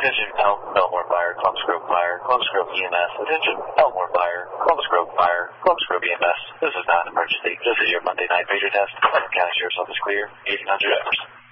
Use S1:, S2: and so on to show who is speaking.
S1: Attention, Elmore Fire, Columbus Grove Fire, Columbus Grove EMS. Attention, Elmore Fire, Columbus Grove Fire, Columbus Grove EMS. This is not an emergency. This is your Monday night pager test. County Sheriff's Office clear. 1800 hours.